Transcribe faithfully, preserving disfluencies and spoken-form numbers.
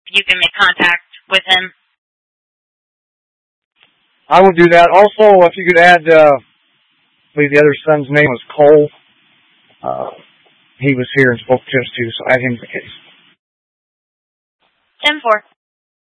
you can make contact with him. I will do that. Also, if you could add, uh, I believe the other son's name was Cole. Uh, he was here and spoke to us too, so add him to the case. ten four.